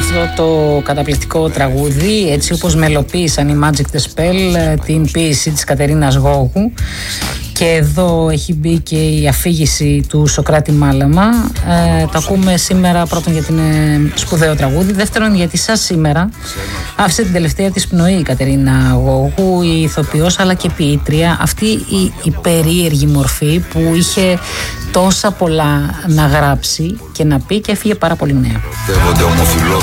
αυτό το καταπληκτικό τραγούδι, έτσι όπως μελοποίησαν οι Magic the Spell την ποίηση της Κατερίνας Γόγου. Και εδώ έχει μπει και η αφήγηση του Σωκράτη Μάλαμα. Το ακούμε σήμερα πρώτον γιατί είναι σπουδαίο τραγούδι. Δεύτερον γιατί σας σήμερα άφησε την τελευταία της πνοή η Κατερίνα Γόγου, η ηθοποιός αλλά και ποιήτρια. Αυτή η περίεργη μορφή που είχε τόσα πολλά να γράψει και να πει και έφυγε πάρα πολύ νέα.